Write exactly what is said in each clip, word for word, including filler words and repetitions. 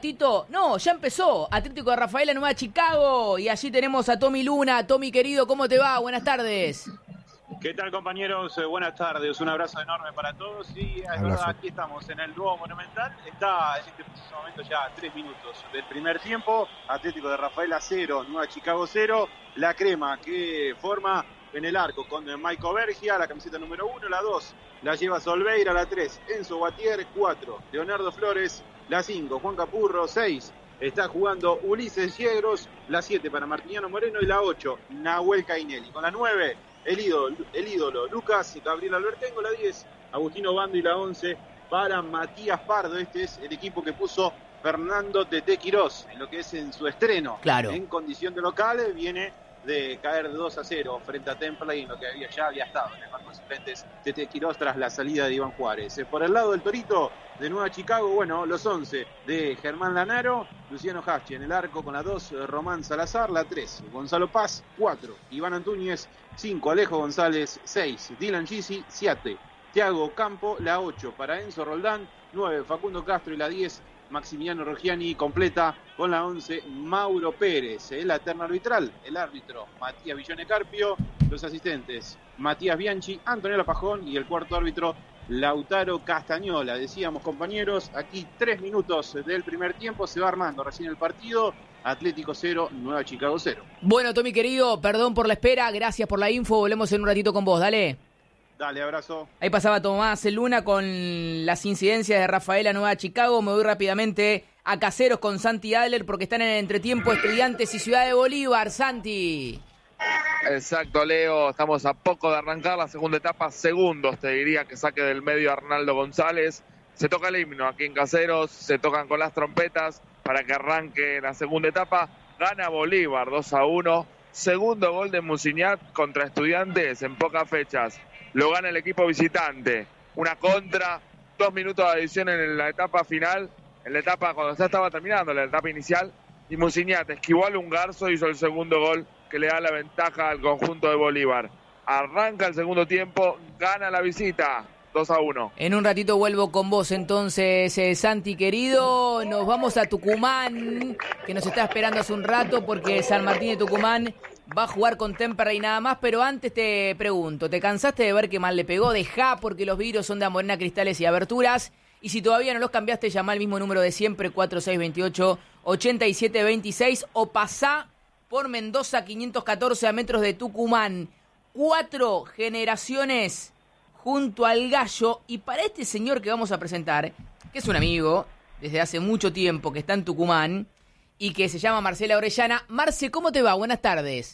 Tito, no, ya empezó. Atlético de Rafaela, Nueva Chicago. Y allí tenemos a Tommy Luna. Tommy, querido, ¿cómo te va? Buenas tardes. ¿Qué tal, compañeros? Eh, buenas tardes. Un abrazo enorme para todos. Y es abrazo. Verdad, aquí estamos en el nuevo Monumental. Está en este preciso momento ya a tres minutos del primer tiempo. Atlético de Rafaela cero, Nueva Chicago cero. La crema que forma en el arco con Maico Bergia, la camiseta número uno. La dos la lleva Solveira. La tres, Enzo Guatier. cuatro, Leonardo Flores. La cinco, Juan Capurro. seis, está jugando Ulises Yegros. La siete para Martiniano Moreno. Y la ocho, Nahuel Cainelli. Con la nueve, el ídolo, el ídolo Lucas Gabriel Albertengo. La diez, Agustino Bando. Y la once para Matías Pardo. Este es el equipo que puso Fernando Tete Quirós en lo que es en su estreno. Claro. En condición de local, viene de caer de dos a cero frente a Temperley, en lo que había, ya había estado en el marco de suplentes Tete Quirós tras la salida de Iván Juárez. Por el lado del Torito de Nueva Chicago, bueno, los once de Germán Lanaro, Luciano Hachi en el arco con la dos, Román Salazar. La tres, Gonzalo Paz. cuatro, Iván Antúñez. cinco, Alejo González. seis, Dylan Gisi. siete, Thiago Campo. La ocho para Enzo Roldán. nueve, Facundo Castro. Y la diez, Maximiliano Roggiani. Completa con la once, Mauro Pérez. La terna arbitral, el árbitro Matías Villone Carpio, los asistentes Matías Bianchi, Antonella Pajón y el cuarto árbitro Lautaro Castañola. Decíamos, compañeros, aquí tres minutos del primer tiempo, se va armando recién el partido. Atlético cero, Nueva Chicago cero. Bueno, Tommy querido, perdón por la espera, gracias por la info, volvemos en un ratito con vos, dale. Dale, abrazo. Ahí pasaba Tomás Luna con las incidencias de Rafaela Nueva Chicago. Me voy rápidamente a Caseros con Santi Adler porque están en el entretiempo Estudiantes y Ciudad de Bolívar. Santi. Exacto, Leo. Estamos a poco de arrancar la segunda etapa. Segundos, te diría, que saque del medio Arnaldo González. Se toca el himno aquí en Caseros. Se tocan con las trompetas para que arranque la segunda etapa. Gana Bolívar dos a uno. Segundo gol de Muciñat contra Estudiantes en pocas fechas. Lo gana el equipo visitante. Una contra, dos minutos de adición en la etapa final, en la etapa cuando ya estaba terminando, la etapa inicial, y Muciñat esquivó al Ungarzo y hizo el segundo gol que le da la ventaja al conjunto de Bolívar. Arranca el segundo tiempo, gana la visita, dos a uno. En un ratito vuelvo con vos entonces, eh, Santi querido. Nos vamos a Tucumán, que nos está esperando hace un rato porque San Martín de Tucumán va a jugar con Temperley nada más, pero antes te pregunto, ¿te cansaste de ver que mal le pegó? Dejá, porque los vidrios son de Amorena Cristales y Aberturas, y si todavía no los cambiaste, llama al mismo número de siempre, cuatro seis dos ocho, ocho siete dos seis, o pasá por Mendoza quinientos catorce a metros de Tucumán. Cuatro generaciones junto al Gallo, y para este señor que vamos a presentar, que es un amigo desde hace mucho tiempo, que está en Tucumán, y que se llama Marcela Orellana. Marce, ¿cómo te va? Buenas tardes.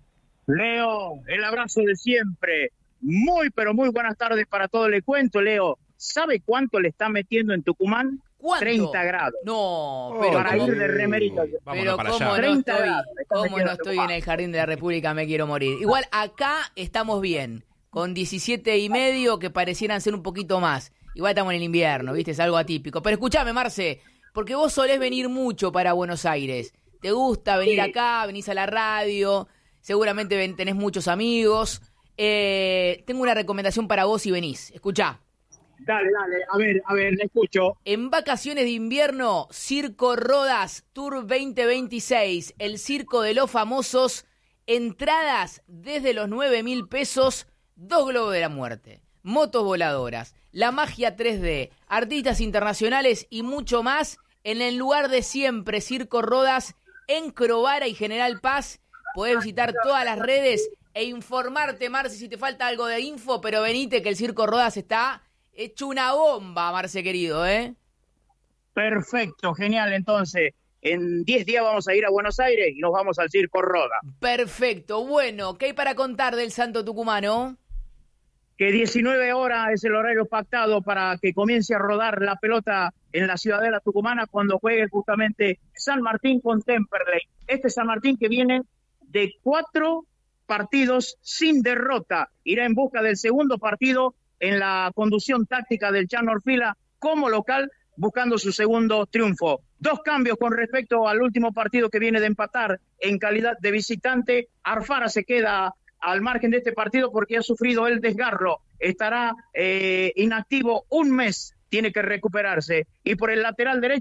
Leo, el abrazo de siempre. Muy, pero muy buenas tardes para todo. Le cuento, Leo, ¿sabe cuánto le está metiendo en Tucumán? ¿Cuánto? treinta grados. No, pero para ¿cómo, ir de remerito. Pero cómo no treinta estoy, grados, cómo no estoy en el Jardín de la República, me quiero morir. Igual acá estamos bien, con diecisiete y medio que parecieran ser un poquito más. Igual estamos en el invierno, ¿viste? Es algo atípico. Pero escúchame, Marce, porque vos solés venir mucho para Buenos Aires. ¿Te gusta venir sí. acá? Venís a la radio, seguramente ven, tenés muchos amigos. Eh, tengo una recomendación para vos si venís. Escuchá. Dale, dale, a ver, a ver, le escucho. En vacaciones de invierno, Circo Rodas Tour veinte veintiséis, el circo de los famosos, entradas desde los nueve mil pesos, dos globos de la muerte, motos voladoras, la magia tres D, artistas internacionales y mucho más en el lugar de siempre, Circo Rodas, en Crovara y General Paz. Podés visitar todas las redes e informarte, Marce, si te falta algo de info, pero venite que el Circo Rodas está hecho una bomba, Marce querido, ¿eh? Perfecto, genial. Entonces, en diez días vamos a ir a Buenos Aires y nos vamos al Circo Rodas. Perfecto. Bueno, ¿qué hay para contar del Santo Tucumano? Que diecinueve horas es el horario pactado para que comience a rodar la pelota en la Ciudadela Tucumana cuando juegue justamente San Martín con Temperley. Este San Martín que viene de cuatro partidos sin derrota. Irá en busca del segundo partido en la conducción táctica del Chano Orfila como local, buscando su segundo triunfo. Dos cambios con respecto al último partido que viene de empatar en calidad de visitante. Alfara se queda al margen de este partido porque ha sufrido el desgarro. Estará eh, inactivo un mes, tiene que recuperarse. Y por el lateral derecho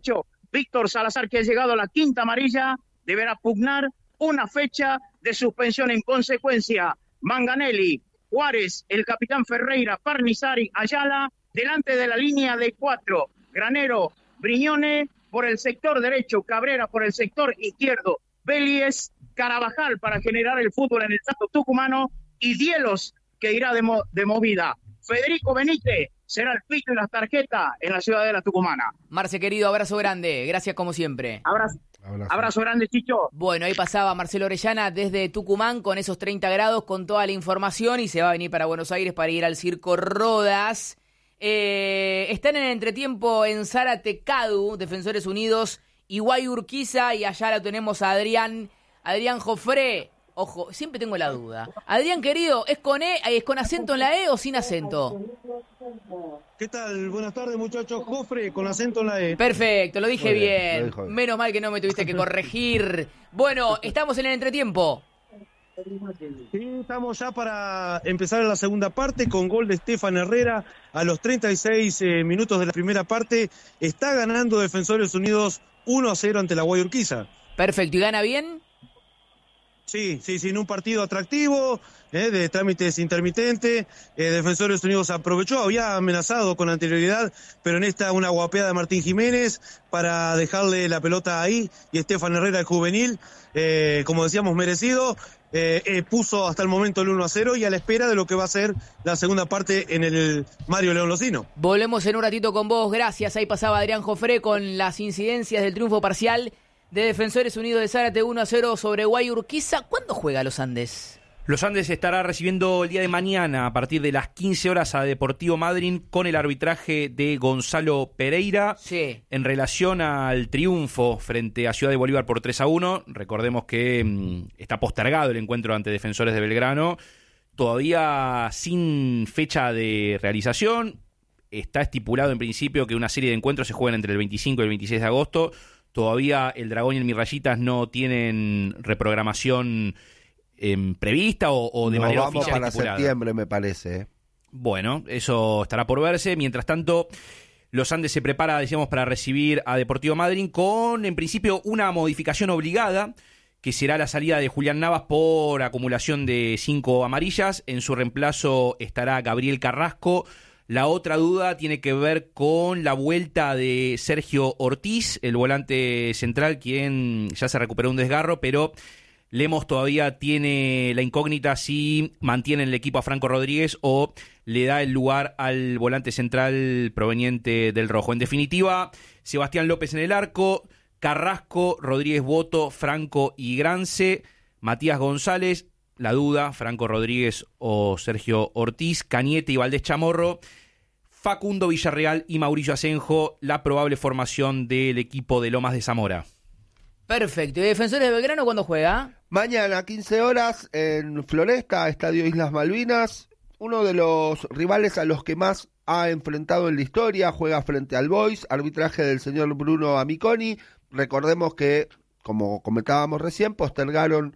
Víctor Salazar, que ha llegado a la quinta amarilla, deberá pugnar una fecha de suspensión. En consecuencia, Manganelli, Juárez, el capitán Ferreira, Parnizari, Ayala, delante de la línea de cuatro. Granero, Brignone por el sector derecho, Cabrera por el sector izquierdo, Vélez, Carabajal para generar el fútbol en el Santo Tucumano y Dielos, que irá de, mo- de movida. Federico Benítez será el pito y las tarjetas en la Ciudadela Tucumana. Marce, querido, abrazo grande. Gracias como siempre. Abrazo. Abrazo. Abrazo grande, Chicho. Bueno, ahí pasaba Marcelo Orellana desde Tucumán con esos treinta grados, con toda la información, y se va a venir para Buenos Aires para ir al Circo Rodas. Eh, están en el entretiempo en Zárate Cadu, Defensores Unidos, Iguay Urquiza, y allá lo tenemos a Adrián, Adrián Jofré. Ojo, siempre tengo la duda. Adrián, querido, ¿es con E, es con acento en la E o sin acento? ¿Qué tal? Buenas tardes, muchachos. Jofre, con acento en la E. Perfecto, lo dije Muy bien, bien. lo dijo bien. Menos mal que no me tuviste que corregir. Bueno, estamos en el entretiempo. Sí, estamos ya para empezar la segunda parte con gol de Estefan Herrera a los treinta y seis eh, minutos de la primera parte. Está ganando Defensores Unidos uno a cero ante la Guay Urquiza. Perfecto, ¿y gana bien? Sí, sí, sí, en un partido atractivo, eh, de trámites intermitentes. Eh, Defensores Unidos aprovechó, había amenazado con anterioridad, pero en esta una guapeada de Martín Jiménez para dejarle la pelota ahí, y Estefan Herrera, el juvenil, eh, como decíamos, merecido, eh, eh, puso hasta el momento el uno a cero y a la espera de lo que va a ser la segunda parte en el Mario León Locino. Volvemos en un ratito con vos, gracias. Ahí pasaba Adrián Jofré con las incidencias del triunfo parcial de Defensores Unidos de Zárate uno a cero sobre Guay Urquiza. ¿Cuándo juega Los Andes? Los Andes estará recibiendo el día de mañana a partir de las quince horas a Deportivo Madryn con el arbitraje de Gonzalo Pereira. Sí. En relación al triunfo frente a Ciudad de Bolívar por tres a uno, recordemos que mmm, está postergado el encuentro ante Defensores de Belgrano, todavía sin fecha de realización. Está estipulado en principio que una serie de encuentros se jueguen entre el veinticinco y el veintiséis de agosto. Todavía el Dragón y el Mirrayitas no tienen reprogramación eh, prevista o, o de Nos manera vamos oficial para estipulada. septiembre, me parece. ¿eh? Bueno, eso estará por verse. Mientras tanto, Los Andes se prepara, decíamos, para recibir a Deportivo Madryn con, en principio, una modificación obligada, que será la salida de Julián Navas por acumulación de cinco amarillas. En su reemplazo estará Gabriel Carrasco. La otra duda tiene que ver con la vuelta de Sergio Ortiz, el volante central, quien ya se recuperó un desgarro, pero Lemos todavía tiene la incógnita si mantiene en el equipo a Franco Rodríguez o le da el lugar al volante central proveniente del Rojo. En definitiva, Sebastián López en el arco, Carrasco, Rodríguez Boto, Franco y Grance, Matías González, la duda, Franco Rodríguez o Sergio Ortiz, Cañete y Valdés Chamorro, Facundo Villarreal y Mauricio Asenjo, la probable formación del equipo de Lomas de Zamora. Perfecto. ¿Y Defensores de Belgrano cuándo juega? Mañana, quince horas, en Floresta, Estadio Islas Malvinas. Uno de los rivales a los que más ha enfrentado en la historia. Juega frente al Boys, arbitraje del señor Bruno Amiconi. Recordemos que, como comentábamos recién, postergaron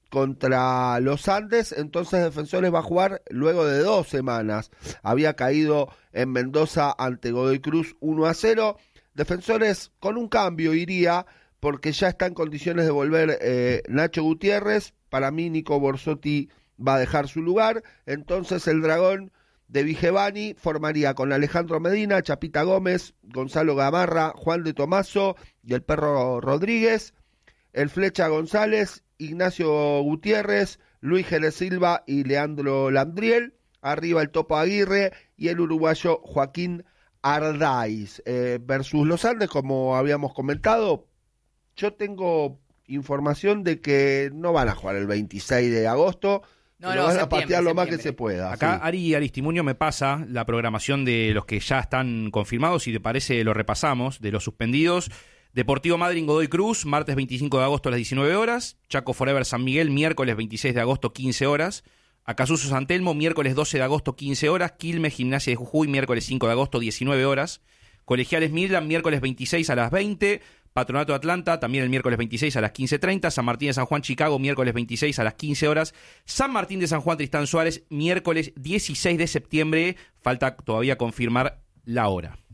contra los Andes, entonces Defensores va a jugar luego de dos semanas. Había caído en Mendoza ante Godoy Cruz uno a cero. Defensores con un cambio iría, porque ya está en condiciones de volver eh, Nacho Gutiérrez. Para mí Nico Borsotti va a dejar su lugar. Entonces el Dragón de Vigevani formaría con Alejandro Medina, Chapita Gómez, Gonzalo Gamarra, Juan de Tomaso y el Perro Rodríguez. El Flecha González, Ignacio Gutiérrez, Luis Jerez Silva y Leandro Landriel. Arriba el Topo Aguirre y el uruguayo Joaquín Ardáiz. Eh, versus los Andes, como habíamos comentado, yo tengo información de que no van a jugar el veintiséis de agosto, No, que no, lo van a septiembre, patear lo más que septiembre. se pueda. Acá sí. Ari Aristimuño me pasa la programación de los que ya están confirmados, si te parece lo repasamos, de los suspendidos. Deportivo Madryn Godoy Cruz, martes veinticinco de agosto a las diecinueve horas. Chaco Forever San Miguel, miércoles veintiséis de agosto, quince horas. Acasuso San Telmo, miércoles doce de agosto, quince horas. Quilmes Gimnasia de Jujuy, miércoles cinco de agosto, diecinueve horas. Colegiales Midland, miércoles veintiséis a las veinte. Patronato Atlanta, también el miércoles veintiséis a las quince treinta. San Martín de San Juan Chicago, miércoles veintiséis a las quince horas. San Martín de San Juan Tristán Suárez, miércoles dieciséis de septiembre. Falta todavía confirmar la hora.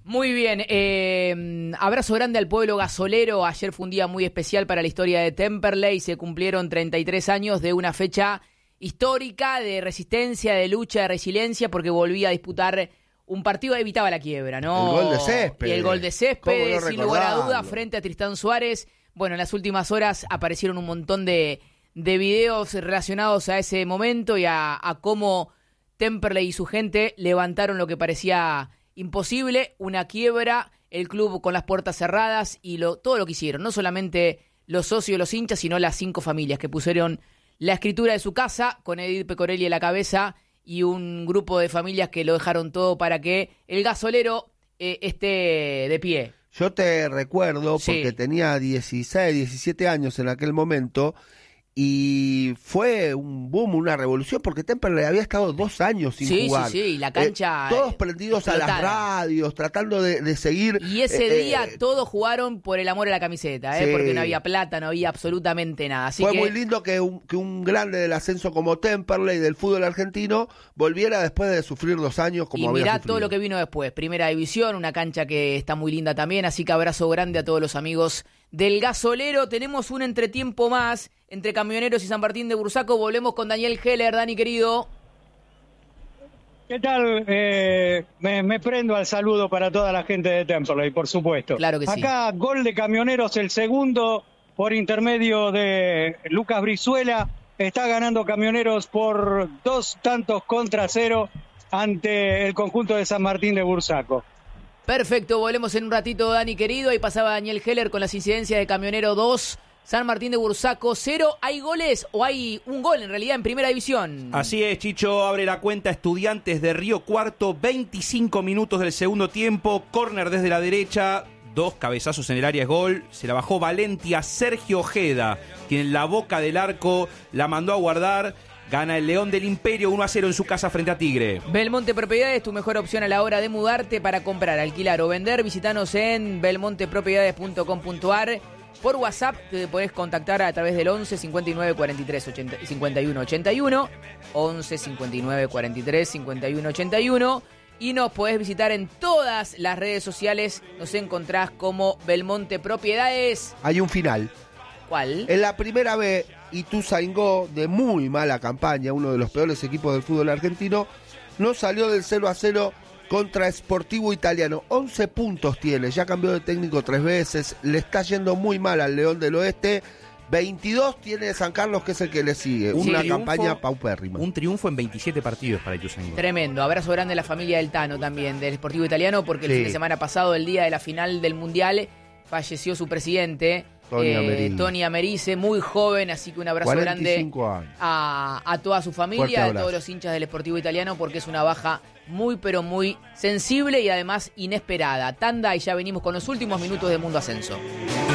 Muy bien, eh, abrazo grande al pueblo gasolero. Ayer fue un día muy especial para la historia de Temperley. Se cumplieron treinta y tres años de una fecha histórica de resistencia, de lucha, de resiliencia, porque volvía a disputar un partido que evitaba la quiebra, ¿no? El gol de Céspedes. Y el gol de Céspedes, no sin lugar a recordarlo? duda, frente a Tristán Suárez. Bueno, en las últimas horas aparecieron un montón de, de videos relacionados a ese momento y a, a cómo Temperley y su gente levantaron lo que parecía imposible, una quiebra, el club con las puertas cerradas y lo, todo lo que hicieron, no solamente los socios y los hinchas, sino las cinco familias que pusieron la escritura de su casa con Edith Pecorelli a la cabeza y un grupo de familias que lo dejaron todo para que el gasolero eh, esté de pie. Yo te recuerdo, Sí. porque tenía dieciséis, diecisiete años en aquel momento, y fue un boom, una revolución, porque Temperley había estado dos años sin Sí, jugar. sí, sí, y la cancha, Eh, todos eh, prendidos a las explotada. radios, tratando de, de seguir. Y ese eh, día eh, todos jugaron por el amor a la camiseta, ¿eh? Sí. Porque no había plata, no había absolutamente nada. Así fue que muy lindo que un, que un grande del ascenso como Temperley, del fútbol argentino, volviera después de sufrir dos años como y había mirá sufrido. todo lo que vino después. Primera división, una cancha que está muy linda también, así que abrazo grande a todos los amigos del gasolero. Tenemos un entretiempo más entre Camioneros y San Martín de Bursaco. Volvemos con Daniel Heller. Dani, querido. ¿Qué tal? Eh, me, me prendo al saludo para toda la gente de Temperley, por supuesto. Claro que sí. Acá, gol de Camioneros, el segundo por intermedio de Lucas Brizuela. Está ganando Camioneros por dos tantos contra cero ante el conjunto de San Martín de Bursaco. Perfecto, volvemos en un ratito, Dani, querido. Ahí pasaba Daniel Heller con las incidencias de Camionero dos, San Martín de Bursaco cero. ¿Hay goles o hay un gol en realidad en primera división? Así es, Chicho, abre la cuenta Estudiantes de Río Cuarto, veinticinco minutos del segundo tiempo, córner desde la derecha, dos cabezazos en el área, es gol, se la bajó Valentia, Sergio Ojeda, tiene la boca del arco, la mandó a guardar, gana el León del Imperio uno a cero en su casa frente a Tigre. Belmonte Propiedades, tu mejor opción a la hora de mudarte para comprar, alquilar o vender. Visítanos en belmonte propiedades punto com punto ar. Por WhatsApp te podés contactar a través del once cincuenta y nueve cuarenta y tres cincuenta y uno ochenta y uno, once cincuenta y nueve cuarenta y tres cincuenta y uno ochenta y uno, y nos podés visitar en todas las redes sociales. Nos encontrás como Belmonte Propiedades. Hay un final. ¿Cuál? En la primera B, Ituzaingó, de muy mala campaña, uno de los peores equipos del fútbol argentino, no salió del cero a cero contra Sportivo Italiano. once puntos tiene, ya cambió de técnico tres veces, le está yendo muy mal al León del Oeste. veintidós tiene San Carlos, que es el que le sigue. Un Una triunfo, campaña paupérrima. Un triunfo en veintisiete partidos para Ituzaingó. Tremendo. Abrazo grande a la familia del Tano también, del Sportivo Italiano, porque el Sí. fin de semana pasado, el día de la final del Mundial, falleció su presidente, Tony eh, Americe. Tony Americe, muy joven, así que un abrazo cuarenta y grande cinco años. a, a toda su Fuerte familia, a abrazo. todos los hinchas del Sportivo Italiano, porque es una baja muy, pero muy sensible y además inesperada. Tanda y ya venimos con los últimos minutos de Mundo Ascenso.